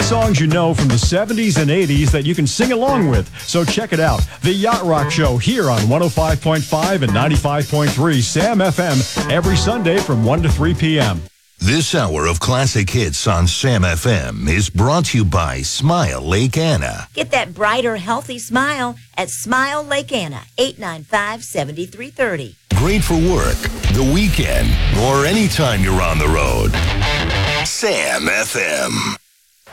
songs you know from the 70s and 80s that you can sing along with. So check it out. The Yacht Rock Show here on 105.5 and 95.3 Sam FM every Sunday from 1 to 3 p.m. This hour of classic hits on Sam FM is brought to you by Smile Lake Anna. Get that brighter, healthy smile at Smile Lake Anna, 895-7330. Great for work, the weekend, or anytime you're on the road. Sam FM.